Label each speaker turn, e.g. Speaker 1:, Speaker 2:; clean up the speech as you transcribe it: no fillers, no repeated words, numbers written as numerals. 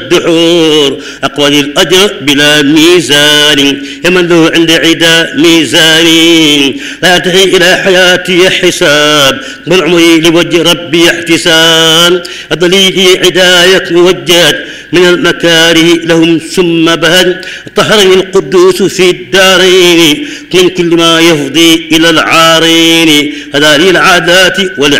Speaker 1: الدحور أقوال الأجر بلا ميزان يمن له عند عدا ميزان لا ينتهي إلى حياتي حساب بل عمري لوجه ربي احتساب الضليل عداية موجهت من المكاره لهم ثم بهد طهرني القدوس في الدارين من كل ما يفضي إلى العارين هذا لي العادات والعادات